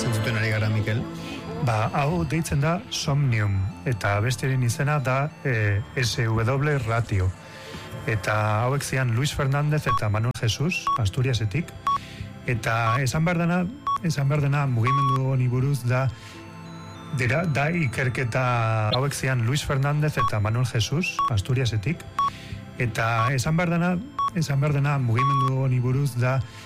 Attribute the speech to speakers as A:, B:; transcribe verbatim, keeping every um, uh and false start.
A: zentzuten ari gara, Mikel?
B: Ba, hau deitzen da Somnium, eta bestearen izena da e, S W Ratio. Eta hauek zian Luis Fernández eta Manuel Jesus, Asturiasetik. Eta esan behar dena, esan behar dena mugimendu honi buruz da, dira, da ikerketa hauek zian Luis Fernández eta Manuel Jesus, Asturiasetik. Eta esan behar dena, esan behar dena mugimendu honi buruz da,